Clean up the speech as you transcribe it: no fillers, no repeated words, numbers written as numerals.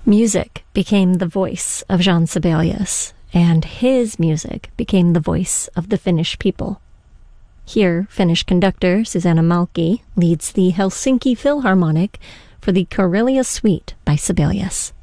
Music became the voice of Jean Sibelius, and his music became the voice of the Finnish people. Here, Finnish conductor Susanna Malki leads the Helsinki Philharmonic for the Karelia Suite by Sibelius.